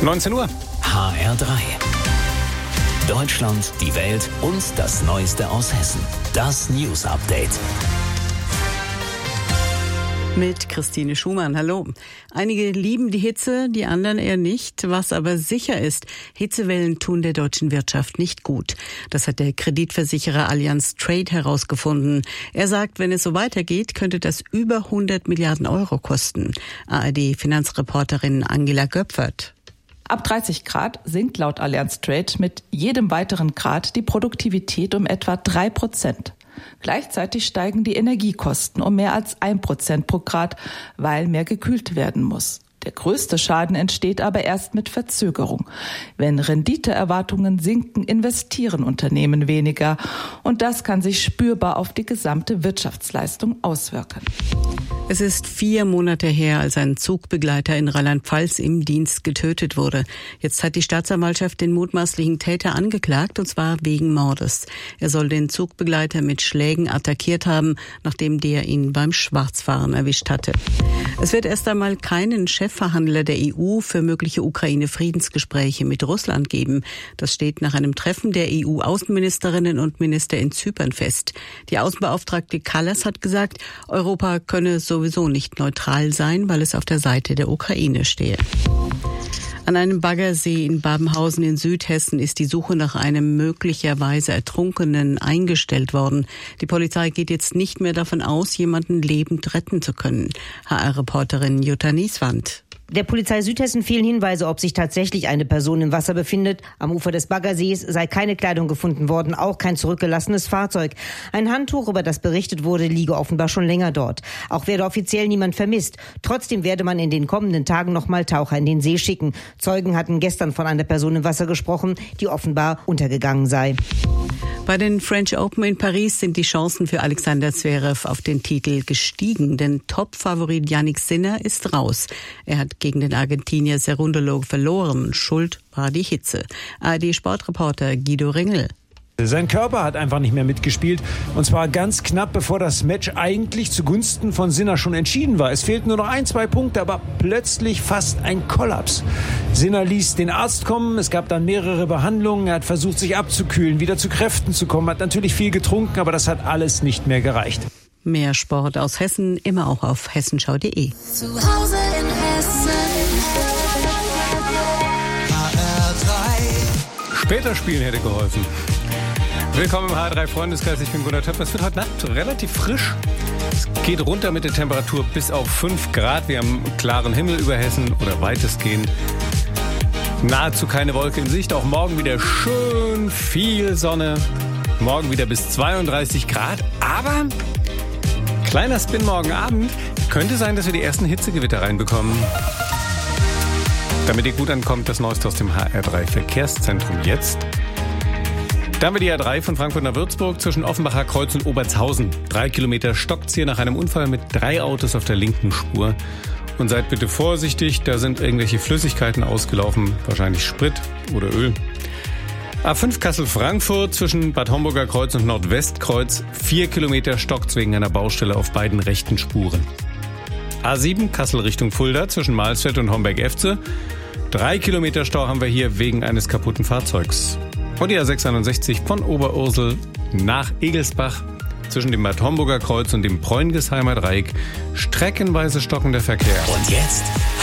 19 Uhr. HR3. Deutschland, die Welt und das Neueste aus Hessen. Das News Update. Mit Christine Schumann. Hallo. Einige lieben die Hitze, die anderen eher nicht. Was aber sicher ist, Hitzewellen tun der deutschen Wirtschaft nicht gut. Das hat der Kreditversicherer Allianz Trade herausgefunden. Er sagt, wenn es so weitergeht, könnte das über 100 Milliarden Euro kosten. ARD-Finanzreporterin Angela Göpfert. Ab 30 Grad sinkt laut Allianz Trade mit jedem weiteren Grad die Produktivität um etwa 3%. Gleichzeitig steigen die Energiekosten um mehr als 1% pro Grad, weil mehr gekühlt werden muss. Der größte Schaden entsteht aber erst mit Verzögerung. Wenn Renditeerwartungen sinken, investieren Unternehmen weniger. Und das kann sich spürbar auf die gesamte Wirtschaftsleistung auswirken. Es ist 4 Monate her, als ein Zugbegleiter in Rheinland-Pfalz im Dienst getötet wurde. Jetzt hat die Staatsanwaltschaft den mutmaßlichen Täter angeklagt, und zwar wegen Mordes. Er soll den Zugbegleiter mit Schlägen attackiert haben, nachdem der ihn beim Schwarzfahren erwischt hatte. Es wird erst einmal keinen Chefverhandler der EU für mögliche Ukraine-Friedensgespräche mit Russland geben. Das steht nach einem Treffen der EU-Außenministerinnen und Minister in Zypern fest. Die Außenbeauftragte Kallas hat gesagt, Europa könne sowieso nicht neutral sein, weil es auf der Seite der Ukraine stehe. An einem Baggersee in Babenhausen in Südhessen ist die Suche nach einem möglicherweise Ertrunkenen eingestellt worden. Die Polizei geht jetzt nicht mehr davon aus, jemanden lebend retten zu können. HR-Reporterin Jutta Nieswand. Der Polizei Südhessen fehlen Hinweise, ob sich tatsächlich eine Person im Wasser befindet. Am Ufer des Baggersees sei keine Kleidung gefunden worden, auch kein zurückgelassenes Fahrzeug. Ein Handtuch, über das berichtet wurde, liege offenbar schon länger dort. Auch werde offiziell niemand vermisst. Trotzdem werde man in den kommenden Tagen nochmal Taucher in den See schicken. Zeugen hatten gestern von einer Person im Wasser gesprochen, die offenbar untergegangen sei. Bei den French Open in Paris sind die Chancen für Alexander Zverev auf den Titel gestiegen, denn Top-Favorit Jannik Sinner ist raus. Er hat gegen den Argentinier Cerundolo verloren. Schuld war die Hitze. ARD-Sportreporter Guido Ringel. Sein Körper hat einfach nicht mehr mitgespielt, und zwar ganz knapp, bevor das Match eigentlich zugunsten von Sinner schon entschieden war. Es fehlten nur noch 1-2 Punkte, aber plötzlich fast ein Kollaps. Sinner ließ den Arzt kommen, es gab dann mehrere Behandlungen, er hat versucht, sich abzukühlen, wieder zu Kräften zu kommen, hat natürlich viel getrunken, aber das hat alles nicht mehr gereicht. Mehr Sport aus Hessen, immer auch auf hessenschau.de. Zu Hause in Hessen. HR3. Später spielen hätte geholfen. Willkommen im HR3-Freundeskreis, ich bin Gunnar Töpfer. Es wird heute Nacht relativ frisch. Es geht runter mit der Temperatur bis auf 5 Grad. Wir haben klaren Himmel über Hessen oder weitestgehend. Nahezu keine Wolke in Sicht. Auch morgen wieder schön viel Sonne. Morgen wieder bis 32 Grad. Aber kleiner Spin morgen Abend. Könnte sein, dass wir die ersten Hitzegewitter reinbekommen. Damit ihr gut ankommt, das Neueste aus dem HR3-Verkehrszentrum jetzt. Da haben wir die A3 von Frankfurt nach Würzburg zwischen Offenbacher Kreuz und Obertshausen. 3 Kilometer stockt's hier nach einem Unfall mit 3 Autos auf der linken Spur. Und seid bitte vorsichtig, da sind irgendwelche Flüssigkeiten ausgelaufen, wahrscheinlich Sprit oder Öl. A5 Kassel-Frankfurt zwischen Bad Homburger Kreuz und Nordwestkreuz. 4 Kilometer stockt's wegen einer Baustelle auf beiden rechten Spuren. A7 Kassel Richtung Fulda zwischen Mahlstedt und Homberg-Efze. 3 Kilometer Stau haben wir hier wegen eines kaputten Fahrzeugs. Und die A661 von Oberursel nach Egelsbach zwischen dem Bad Homburger Kreuz und dem Preungesheimer Dreieck. Streckenweise stockender Verkehr. Und jetzt